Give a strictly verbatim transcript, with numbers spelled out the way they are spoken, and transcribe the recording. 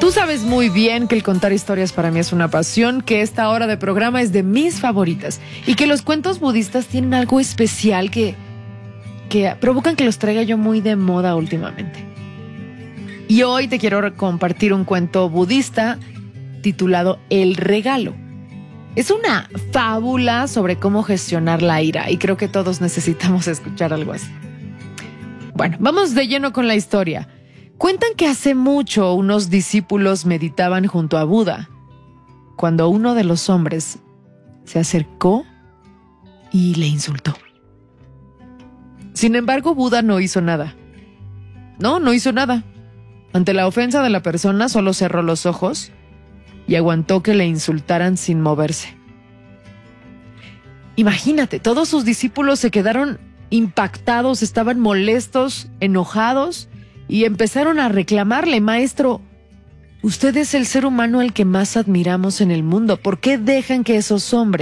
Tú sabes muy bien que el contar historias para mí es una pasión, que esta hora de programa es de mis favoritas y que los cuentos budistas tienen algo especial que, que provocan que los traiga yo muy de moda últimamente. Y hoy te quiero compartir un cuento budista titulado El Regalo. Es una fábula sobre cómo gestionar la ira y creo que todos necesitamos escuchar algo así. Bueno, vamos de lleno con la historia. Cuentan que hace mucho unos discípulos meditaban junto a Buda, cuando uno de los hombres se acercó y le insultó. Sin embargo, Buda no hizo nada. No, no hizo nada. Ante la ofensa de la persona, solo cerró los ojos y aguantó que le insultaran sin moverse. Imagínate, todos sus discípulos se quedaron impactados, estaban molestos, enojados y empezaron a reclamarle: maestro, usted es el ser humano al que más admiramos en el mundo. ¿Por qué dejan que esos hombres